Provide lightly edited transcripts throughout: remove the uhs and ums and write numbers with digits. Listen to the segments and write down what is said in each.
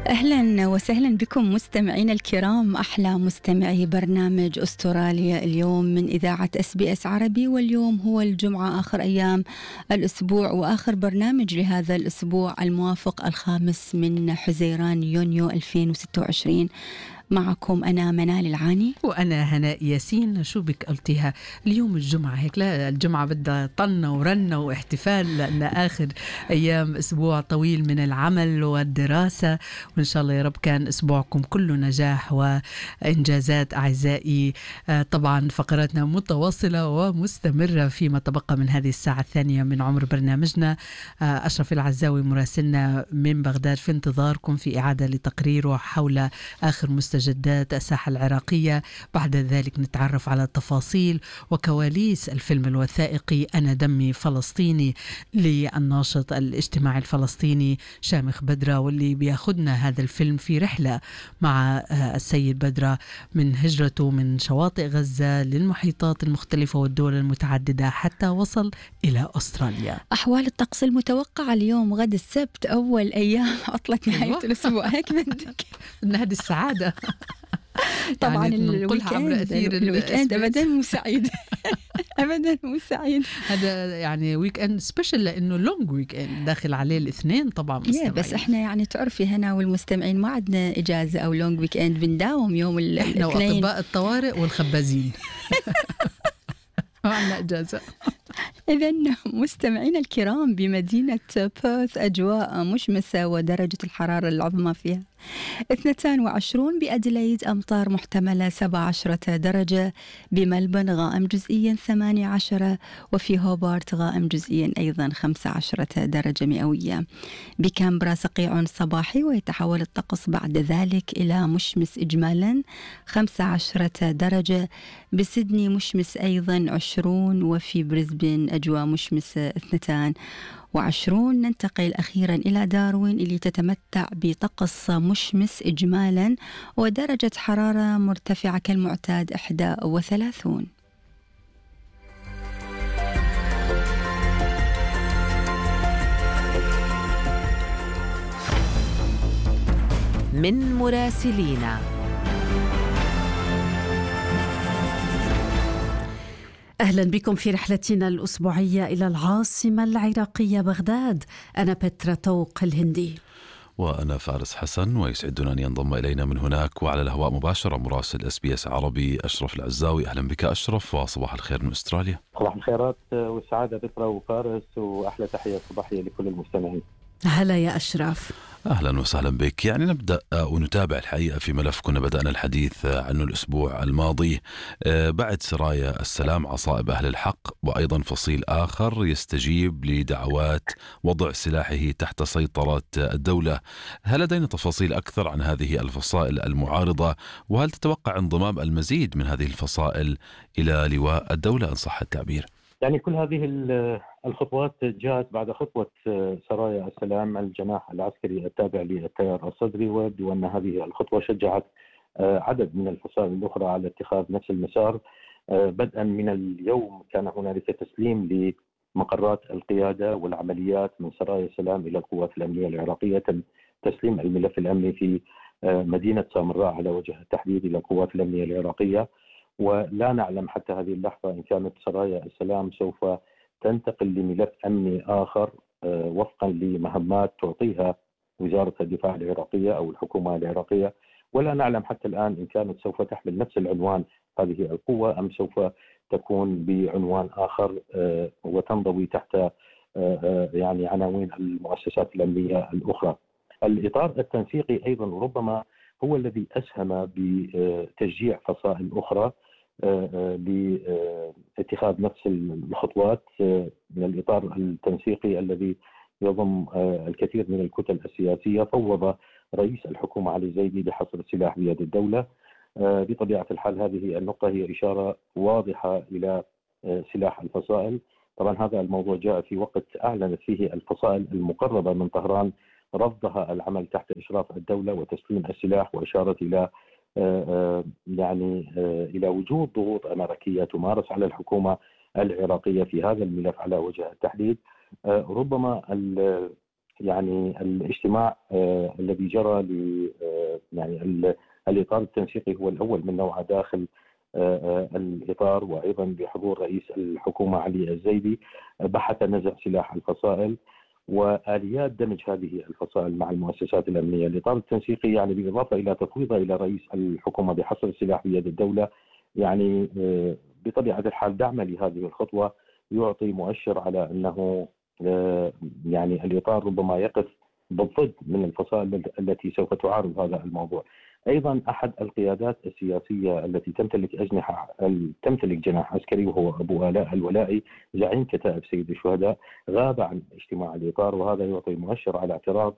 أهلا وسهلا بكم مستمعينا الكرام، أحلى مستمعي برنامج أستراليا اليوم من إذاعة SBS عربي. واليوم هو الجمعة، آخر أيام الأسبوع وآخر برنامج لهذا الأسبوع الموافق 5 من حزيران يونيو 2026. معكم أنا منال العاني وأنا هناء ياسين. شو بك قلتيها اليوم الجمعة هيك؟ لا، الجمعة بدها طنة ورنة واحتفال، لأن آخر أيام أسبوع طويل من العمل والدراسة، وإن شاء الله يا رب كان أسبوعكم كله نجاح وإنجازات أعزائي. طبعا فقراتنا متواصلة ومستمرة فيما تبقى من هذه الساعة الثانية من عمر برنامجنا. أشرف العزاوي مراسلنا من بغداد في انتظاركم في إعادة لتقريره حول آخر مستجدات الساحة العراقية. بعد ذلك نتعرف على تفاصيل وكواليس الفيلم الوثائقي أنا دمي فلسطيني للناشط الاجتماعي الفلسطيني شامخ بدرة، واللي بياخدنا هذا الفيلم في رحلة مع السيد بدرة من هجرته من شواطئ غزة للمحيطات المختلفة والدول المتعددة حتى وصل إلى أستراليا. أحوال الطقس المتوقعة اليوم غد السبت، أول أيام عطلة نهاية الأسبوع، هيك بدك من هذه السعادة. طبعا يعني ننقلها عبر أثير الويكند أبدا مو سعيد. أبدا مو سعيد. هذا يعني ويك اند سبيشل، لأنه لونج ويك اند داخل عليه الاثنين طبعا مستمعين. بس احنا يعني تعرفي هنا والمستمعين ما عندنا إجازة أو لونج ويك اند، بنداوم يوم الاثنين. احنا وأطباء الطوارئ والخبازين ما عندنا إجازة. إذن مستمعين الكرام، بمدينة بيرث أجواء مشمسة ودرجة الحرارة العظمى فيها 22. بأديلايد أمطار محتملة 17 درجة. بملبن غائم جزئيا 18. وفي هوبارت غائم جزئيا أيضا 15 درجة مئوية. بكامبرا صقيع صباحي ويتحول الطقس بعد ذلك إلى مشمس إجمالا 15 درجة. بسيدني مشمس أيضا 20. وفي بريسبن أجواء مشمسة 22. ننتقل أخيرا إلى داروين اللي تتمتع بطقس مشمس إجمالا ودرجة حرارة مرتفعة كالمعتاد 31. من مراسلينا. أهلا بكم في رحلتنا الأسبوعية إلى العاصمة العراقية بغداد. أنا بترا طوق الهندي، وأنا فارس حسن، ويسعدنا أن ينضم إلينا من هناك وعلى الهواء مباشرة مراسل SBS عربي أشرف العزاوي. أهلا بك أشرف، وصباح الخير من أستراليا. صباح الخيرات والسعادة بترا وفارس، وأحلى تحية صباحية لكل المستمعين. هلا يا أشرف. أهلا وسهلا بك. يعني نبدأ ونتابع الحقيقة في ملف كنا بدأنا الحديث عنه الأسبوع الماضي بعد سرايا السلام عصائب أهل الحق، وأيضا فصيل آخر يستجيب لدعوات وضع سلاحه تحت سيطرة الدولة. هل لدينا تفاصيل أكثر عن هذه الفصائل المعارضة؟ وهل تتوقع انضمام المزيد من هذه الفصائل إلى لواء الدولة إن صح التعبير؟ يعني كل هذه الخطوات جاءت بعد خطوة سرايا السلام الجناح العسكري التابع للتيار الصدري، ويبدو أن هذه الخطوة شجعت عدد من الفصائل الأخرى على اتخاذ نفس المسار. بدءا من اليوم كان هنالك تسليم لمقرات القيادة والعمليات من سرايا السلام إلى القوات الأمنية العراقية. تم تسليم الملف الأمني في مدينة سامراء على وجه التحديد إلى القوات الأمنية العراقية، ولا نعلم حتى هذه اللحظة إن كانت سرايا السلام سوف تنتقل لملف أمني آخر وفقا لمهمات تعطيها وزارة الدفاع العراقية أو الحكومة العراقية، ولا نعلم حتى الآن إن كانت سوف تحمل نفس العنوان هذه القوة أم سوف تكون بعنوان آخر وتنضوي تحت يعني عناوين المؤسسات الأمنية الأخرى. الإطار التنسيقي أيضا ربما هو الذي أسهم بتشجيع فصائل أخرى لاتخاذ نفس الخطوات من الإطار التنسيقي الذي يضم الكثير من الكتل السياسية. فوض رئيس الحكومة علي الزيدي بحصر السلاح بيد الدولة. بطبيعة الحال هذه النقطة هي إشارة واضحة إلى سلاح الفصائل. طبعا هذا الموضوع جاء في وقت أعلنت فيه الفصائل المقربة من طهران رفضها العمل تحت إشراف الدولة وتسليم السلاح، وإشارة إلى إلى وجود ضغوط أمريكية تمارس على الحكومة العراقية في هذا الملف على وجه التحديد. ربما يعني الاجتماع الذي جرى يعني الإطار التنسيقي هو الأول من نوعه داخل الإطار، وأيضا بحضور رئيس الحكومة علي الزيدي، بحث نزع سلاح الفصائل وآليات دمج هذه الفصائل مع المؤسسات الأمنية. الإطار التنسيقي يعني بالإضافة إلى تفويضه إلى رئيس الحكومة بحصر السلاح بيد الدولة، يعني بطبيعة الحال دعم لهذه الخطوة يعطي مؤشر على أنه يعني الإطار ربما يقف بالضد من الفصائل التي سوف تعارض هذا الموضوع. أيضا أحد القيادات السياسية التي تمتلك جناح عسكري وهو أبو آلاء الولائي زعيم كتائب سيد الشهداء غاب عن اجتماع الإطار، وهذا يعطي مؤشر على اعتراض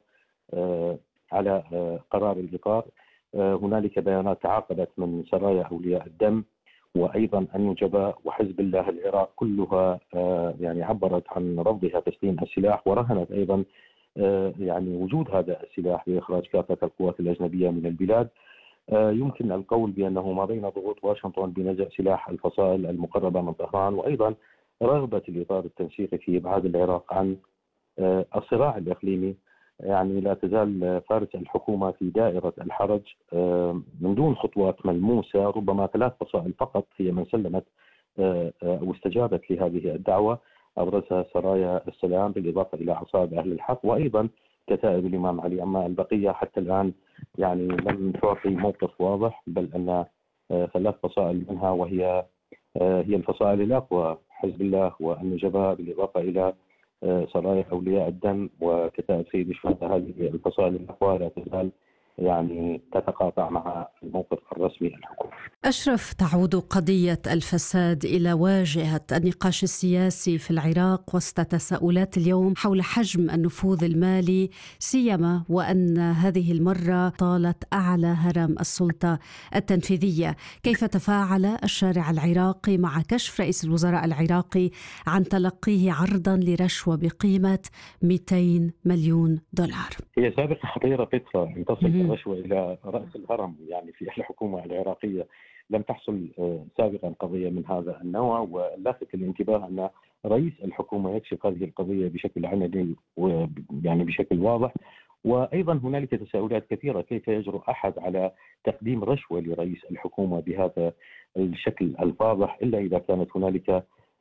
على قرار الإطار. هنالك بيانات تعاقبت من سرايا أولياء الدم وأيضا النجباء وحزب الله العراق، كلها يعني عبرت عن رفضها تسليم السلاح، ورهنت أيضا يعني وجود هذا السلاح لإخراج كافة القوات الأجنبية من البلاد. يمكن القول بأنه ما بين ضغوط واشنطن بنزع سلاح الفصائل المقربة من طهران، وأيضا رغبة الإطار التنسيقي في إبعاد العراق عن الصراع الإقليمي، يعني لا تزال فارس الحكومة في دائرة الحرج من دون خطوات ملموسة. ربما 3 فصائل فقط هي من سلمت أو استجابت لهذه الدعوة، أبرزها سرايا السلام بالإضافة إلى عصائب أهل الحق وأيضا كتائب الإمام علي. أما البقية حتى الآن يعني لم تعطي موقف واضح، بل أن 3 فصائل منها وهي الفصائل الأقوى حزب الله والنجباء بالإضافة إلى سرايا أولياء الدم وكتائب سيد الشهداء، هذه الفصائل الأقوى لا تزال يعني تتقاطع مع الموقف الرسمي الحكومي. أشرف، تعود قضية الفساد إلى واجهة النقاش السياسي في العراق وسط تساؤلات اليوم حول حجم النفوذ المالي، سيما وأن هذه المرة طالت أعلى هرم السلطة التنفيذية. كيف تفاعل الشارع العراقي مع كشف رئيس الوزراء العراقي عن تلقيه عرضا لرشوة بقيمة 200 مليون دولار؟ هي سابقة خطيرة فترة أن تصل الرشوة إلى رأس الهرم يعني في الحكومة العراقية. لم تحصل سابقا قضية من هذا النوع، واللافت الانتباه أن رئيس الحكومة يكشف هذه القضية بشكل علني ويعني بشكل واضح. وأيضا هنالك تساؤلات كثيرة، كيف يجرؤ أحد على تقديم رشوة لرئيس الحكومة بهذا الشكل الفاضح إلا إذا كانت هنالك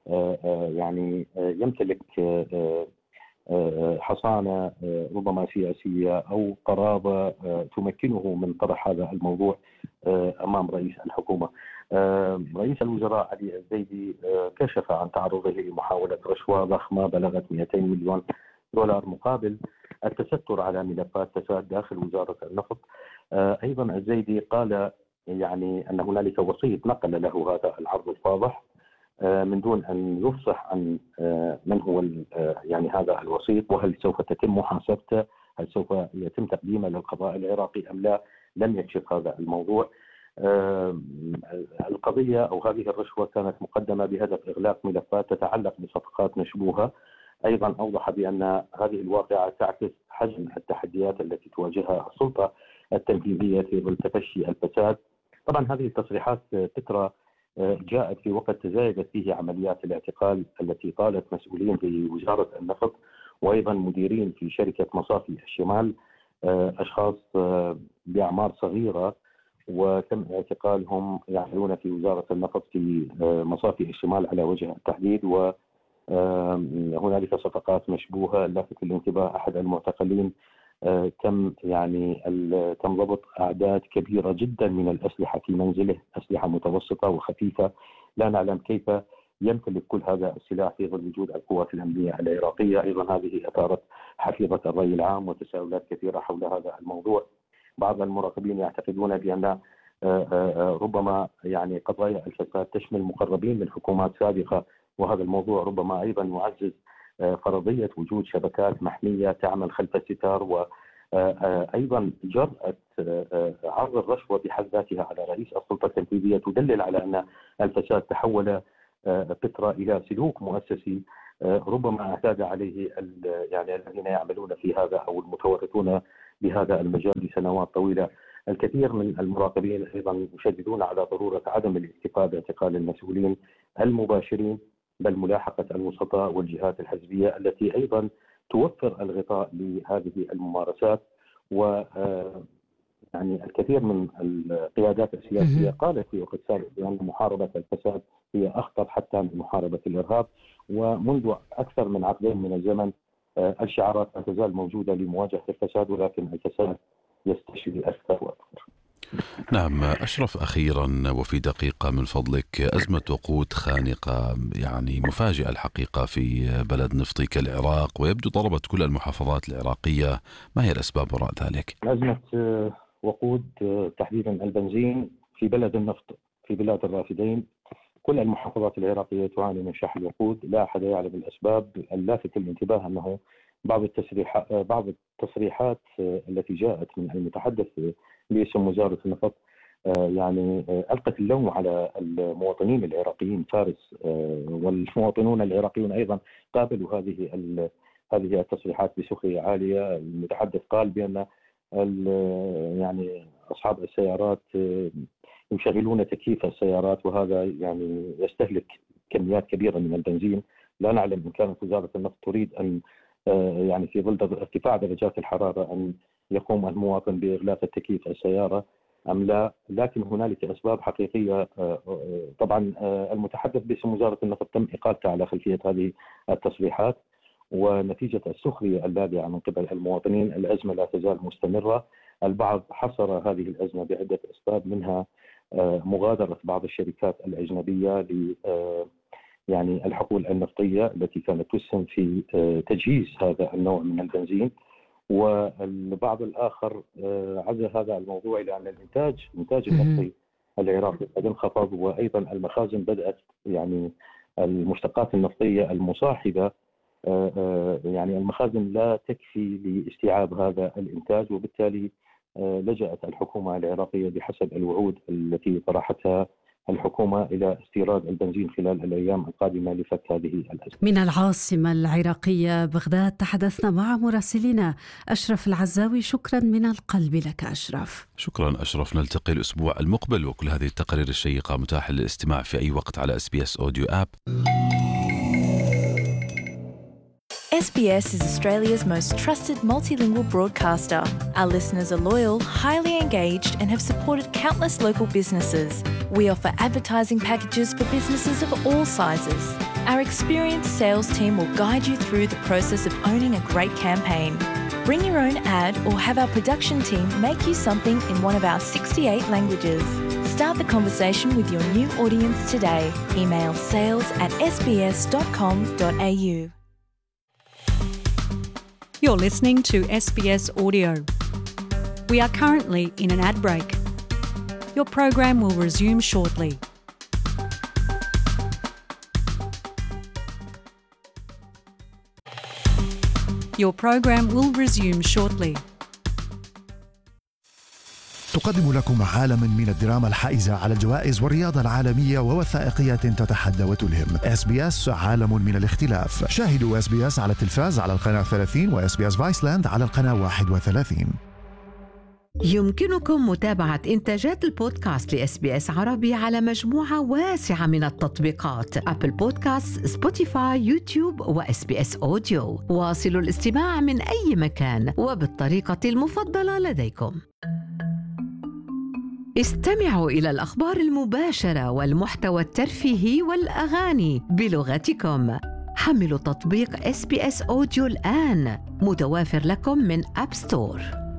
يعني يمتلك حصانة ربما سياسية أو قرابة تمكنه من طرح هذا الموضوع أمام رئيس الحكومة. رئيس الوزراء علي الزيدي كشف عن تعرضه لمحاولة رشوة ضخمة بلغت 200 مليون دولار مقابل التستر على ملفات فساد داخل وزارة النفط. أيضا الزيدي قال يعني أن هنالك وسيط نقل له هذا العرض الفاضح من دون أن يفصح عن من هو يعني هذا الوسيط، وهل سوف تتم محاسبته، هل سوف يتم تقديمه للقضاء العراقي أم لا. لم يكشف هذا الموضوع. القضية أو هذه الرشوة كانت مقدمة بهدف إغلاق ملفات تتعلق بصفقات مشبوهة. أيضا أوضح بأن هذه الواقعة تعكس حجم التحديات التي تواجهها السلطة التنفيذية في ظل تفشي الفساد. طبعا هذه التصريحات تترى جاءت في وقت تزايدت فيه عمليات الاعتقال التي طالت مسؤولين في وزارة النفط وأيضا مديرين في شركة مصافي الشمال، أشخاص بأعمار صغيرة وتم اعتقالهم يعملون في وزارة النفط في مصافي الشمال على وجه التحديد. وهنالك صفقات مشبوهة. لافت الانتباه أحد المعتقلين تم ضبط أعداد كبيرة جدا من الأسلحة في منزله، أسلحة متوسطة وخفيفة. لا نعلم كيف يمتلك كل هذا السلاح في ظل وجود القوات الأمنية العراقية. أيضا هذه أثارت حفيظة الرأي العام وتساؤلات كثيرة حول هذا الموضوع. بعض المراقبين يعتقدون بأن ربما يعني قضايا الفساد تشمل مقربين من حكومات سابقة، وهذا الموضوع ربما أيضا يعزز فرضية وجود شبكات محمية تعمل خلف الستار، وأيضا جرأة عرض الرشوة بحد ذاتها على رئيس السلطة التنفيذية تدلل على أن الفساد تحول فترة إلى سلوك مؤسسي ربما اعتاد عليه يعني الذين يعملون في هذا أو المتورطون بهذا المجال لسنوات طويلة. الكثير من المراقبين أيضا يشددون على ضرورة عدم الاكتفاء باعتقال المسؤولين المباشرين، بل ملاحقة الوسطاء والجهات الحزبية التي أيضا توفر الغطاء لهذه الممارسات. و يعني الكثير من القيادات السياسية قالت في وقت سابق بأن محاربة الفساد هي أخطر حتى من محاربة الإرهاب، ومنذ أكثر من عقدين من الزمن الشعارات لا تزال موجودة لمواجهة الفساد، ولكن الفساد يستشري أكثر وأكثر. نعم أشرف، أخيرا وفي دقيقة من فضلك، أزمة وقود خانقة يعني مفاجئة الحقيقة في بلد نفطي كالعراق، ويبدو ضربت كل المحافظات العراقية. ما هي الأسباب وراء ذلك؟ أزمة وقود تحديدا البنزين في بلد النفط في بلاد الرافدين، كل المحافظات العراقية تعاني من شح الوقود، لا أحد يعلم الأسباب. اللافت الانتباه أنه بعض التصريحات التي جاءت من المتحدث باسم وزارة النفط يعني ألقت اللوم على المواطنين العراقيين فارس، والمواطنون العراقيون أيضا قابلوا هذه التصريحات بسخرية عالية. المتحدث قال بأن يعني أصحاب السيارات يشغلون تكييف السيارات، وهذا يعني يستهلك كميات كبيرة من البنزين. لا نعلم إن كانت وزارة النفط تريد أن يعني في ظل ارتفاع درجات الحرارة أن يقوم المواطن بإغلاق التكييف السيارة أم لا، لكن هنالك أسباب حقيقية. طبعا المتحدث باسم وزارة النفط تم إقالته على خلفية هذه التصريحات، ونتيجة السخرية اللاذعة من قبل المواطنين الأزمة لا تزال مستمرة. البعض حصر هذه الأزمة بعدة أسباب، منها مغادرة بعض الشركات الأجنبية يعني الحقول النفطية التي كانت تسهم في تجهيز هذا النوع من البنزين، والبعض الآخر عزى هذا الموضوع إلى أن الإنتاج النفطي العراقي قد انخفض، وأيضا المخازن بدأت يعني المشتقات النفطية المصاحبة يعني المخازن لا تكفي لاستيعاب هذا الإنتاج، وبالتالي لجأت الحكومة العراقية بحسب الوعود التي طرحتها الحكومة إلى استيراد البنزين خلال الأيام القادمة لفك هذه الأزمة. من العاصمة العراقية بغداد تحدثنا مع مراسلنا أشرف العزاوي. شكرا من القلب لك أشرف. شكرا أشرف، نلتقي الأسبوع المقبل، وكل هذه التقارير الشيقة متاحة للاستماع في أي وقت على SBS Audio App. SBS is Australia's most trusted multilingual broadcaster. Our listeners are loyal, highly engaged, and have supported countless local businesses. We offer advertising packages for businesses of all sizes. Our experienced sales team will guide you through the process of owning a great campaign. Bring your own ad or have our production team make you something in one of our 68 languages. Start the conversation with your new audience today. Email sales@sbs.com.au. You're listening to SBS Audio. We are currently in an ad break. Your program will resume shortly. Your program will resume shortly. تقدم لكم عالما من الدراما الحائزة على الجوائز والرياضة العالمية ووثائقيات تتحدى وتلهم. SBS عالم من الاختلاف. شاهدوا SBS على التلفاز على القناة 30 و SBS فايسلاند على القناة 31. يمكنكم متابعة إنتاجات البودكاست لإس عربي على مجموعة واسعة من التطبيقات: أبل بودكاست، سبوتيفاي، يوتيوب وSBS أوديو. واصلوا الاستماع من أي مكان وبالطريقة المفضلة لديكم. استمعوا إلى الأخبار المباشرة والمحتوى الترفيهي والأغاني بلغتكم. حملوا تطبيق SBS أوديو الآن، متوافر لكم من أب ستور.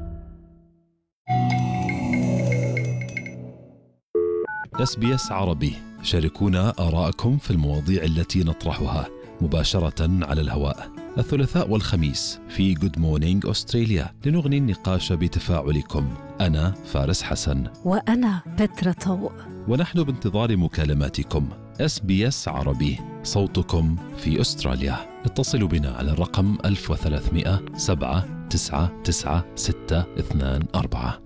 SBS عربي، شاركونا آراءكم في المواضيع التي نطرحها مباشرة على الهواء الثلاثاء والخميس في Good Morning أستراليا لنغني النقاش بتفاعلكم. أنا فارس حسن وأنا بترا طوق، ونحن بانتظار مكالماتكم. SBS عربي، صوتكم في أستراليا. اتصلوا بنا على الرقم 1300 799 624.